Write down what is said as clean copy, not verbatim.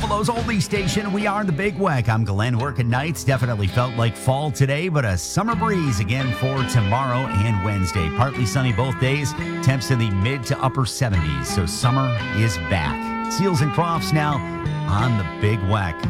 Buffalo's oldie station. We are the Big Weck. I'm Glenn. Working nights definitely felt like fall today, but a summer breeze again for tomorrow and Wednesday. Partly sunny both days. Temps in the mid to upper 70s. So summer is back. Seals and Crofts now on the Big Weck.